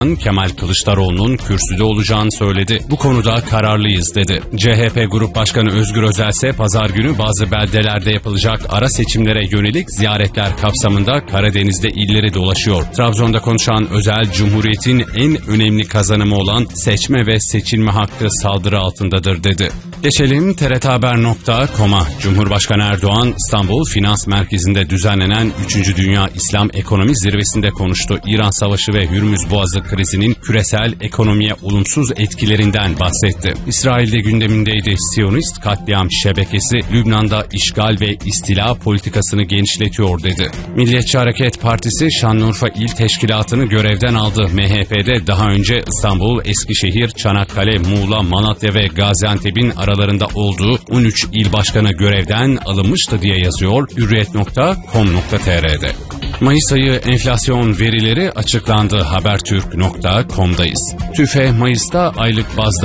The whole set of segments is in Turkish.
Kemal Kılıçdaroğlu'nun kürsüde olacağını söyledi. Bu konuda kararlıyız dedi. CHP Grup Başkanı Özgür Özel ise pazar günü bazı beldelerde yapılacak ara seçimlere yönelik ziyaretler kapsamında Karadeniz'de illeri dolaşıyor. Trabzon'da konuşan Özel, Cumhuriyet'in en önemli kazanımı olan seçme ve seçilme hakkı saldırı altındadır dedi. Geçelim TRTHaber.com'a. Cumhurbaşkanı Erdoğan, İstanbul Finans Merkezi'nde düzenlenen 3. Dünya İslam Ekonomi Zirvesi'nde konuştu. İran Savaşı ve Hürmüz Boğazı krizinin küresel ekonomiye olumsuz etkilerinden bahsetti. İsrail'de gündemindeydi. Siyonist katliam şebekesi Lübnan'da işgal ve istila politikasını genişletiyor dedi. Milliyetçi Hareket Partisi Şanlıurfa İl Teşkilatı'nı görevden aldı. MHP'de daha önce İstanbul, Eskişehir, Çanakkale, Muğla, Malatya ve Gaziantep'in aralarında olduğu 13 il başkanı görevden alınmıştı diye yazıyor hürriyet.com.tr'de. Mayıs ayı enflasyon verileri açıklandı. Habertürk.com'dayız. TÜFE Mayıs'ta aylık bazda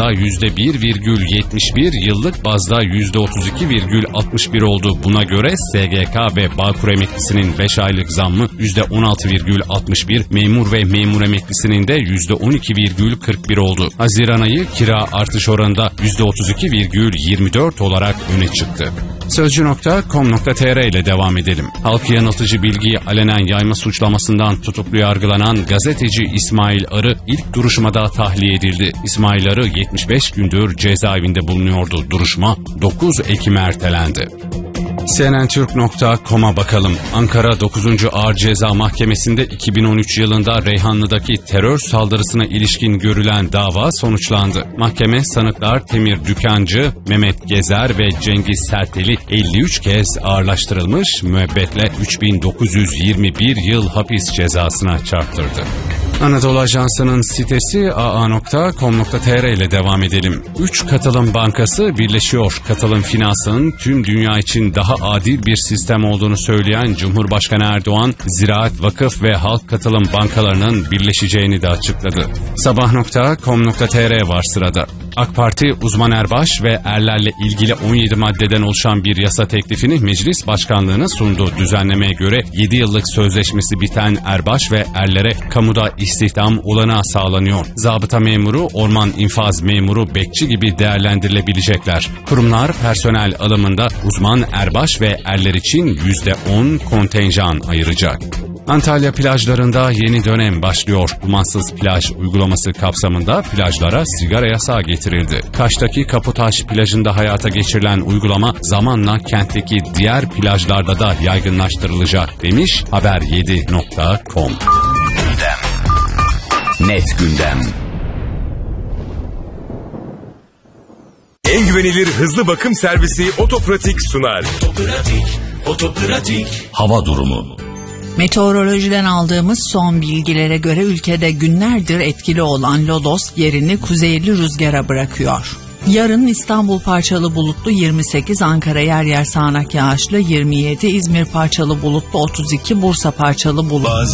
%1,71, yıllık bazda %32,61 oldu. Buna göre SGK ve Bağkur emeklisinin 5 aylık zammı %16,61, memur ve memur emeklisinin de %12,41 oldu. Haziran ayı kira artış oranında %32,24 olarak öne çıktı. Sözcü.com.tr ile devam edelim. Halkı yanıltıcı bilgiyi alenen yayma suçlamasından tutuklu yargılanan gazeteci İsmail Arı ilk duruşmada tahliye edildi. İsmail Arı 75 gündür cezaevinde bulunuyordu. Duruşma 9 Ekim'e ertelendi. CNNTürk.com'a bakalım. Ankara 9. Ağır Ceza Mahkemesi'nde 2013 yılında Reyhanlı'daki terör saldırısına ilişkin görülen dava sonuçlandı. Mahkeme sanıklar Temir Dükancı, Mehmet Gezer ve Cengiz Sertel'i 53 kez ağırlaştırılmış müebbetle 3921 yıl hapis cezasına çarptırdı. Anadolu Ajansı'nın sitesi aa.com.tr ile devam edelim. 3 katılım bankası birleşiyor. Katılım finansının tüm dünya için daha adil bir sistem olduğunu söyleyen Cumhurbaşkanı Erdoğan, ziraat, vakıf ve halk katılım bankalarının birleşeceğini de açıkladı. Sabah.com.tr var sırada. AK Parti, uzman erbaş ve erlerle ilgili 17 maddeden oluşan bir yasa teklifini meclis başkanlığına sundu. Düzenlemeye göre 7 yıllık sözleşmesi biten erbaş ve erlere kamuda istihdam olanağı sağlanıyor. Zabıta memuru, orman infaz memuru, bekçi gibi değerlendirilebilecekler. Kurumlar personel alımında uzman erbaş ve erler için %10 kontenjan ayıracak. Antalya plajlarında yeni dönem başlıyor. Dumansız plaj uygulaması kapsamında plajlara sigara yasağı getirildi. Kaş'taki Kaputaş plajında hayata geçirilen uygulama zamanla kentteki diğer plajlarda da yaygınlaştırılacak demiş haber7.com. Gündem. Net gündem. En güvenilir hızlı bakım servisi Otopratik sunar. Otopratik. Hava durumu. Meteorolojiden aldığımız son bilgilere göre ülkede günlerdir etkili olan lodos yerini kuzeyli rüzgara bırakıyor. Yarın İstanbul parçalı bulutlu 28, Ankara yer yer sağanak yağışlı 27, İzmir parçalı bulutlu 32, Bursa parçalı bulutlu